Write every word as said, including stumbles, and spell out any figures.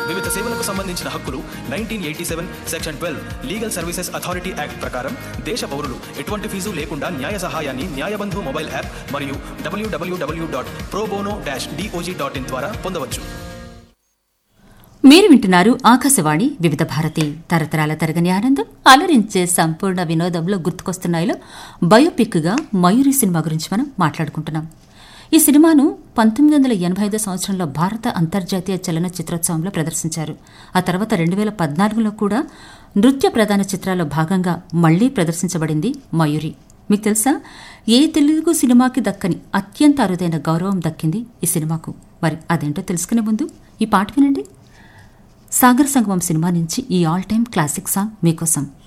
వివిధ సేవలకు సంబంధించిన హక్కులు nineteen eighty seven section twelve legal services authority act ప్రకారం దేశ పౌరులు ఎటువంటి ఫీజు లేకుండా న్యాయ సహాయాన్ని న్యాయబంధు మొబైల్ యాప్ మరియు డబ్ల్యూడబ్ల్యూడబ్ల్యూ dot pro bono dash DOJ dot in ద్వారా పొందవచ్చు. మీరు వింటున్నారు ఆకాశవాణి వివిధ భారతి తరతరాల తరగని ఆనందం అలరించే సంపూర్ణ వినోదంలో గుర్తుకొస్తున్నాయిలో బయోపిక్గా మయూరి సినిమా గురించి మనం మాట్లాడుకుంటున్నాం. ఈ సినిమాను పంతొమ్మిది వందల ఎనభై ఐదో సంవత్సరంలో భారత అంతర్జాతీయ చలన చిత్రోత్సవంలో ప్రదర్శించారు. ఆ తర్వాత రెండు వేల పద్నాలుగులో కూడా నృత్య ప్రధాన చిత్రాల్లో భాగంగా మళ్లీ ప్రదర్శించబడింది మయూరి. మీకు తెలుసా, ఏ తెలుగు సినిమాకి దక్కని అత్యంత అరుదైన గౌరవం దక్కింది ఈ సినిమాకు. మరి అదేంటో తెలుసుకునే ముందు ఈ పాట వినండి. సాగర సంగమం సినిమా నుంచి ఈ ఆల్ టైమ్ క్లాసిక్ సాంగ్ మీకోసం.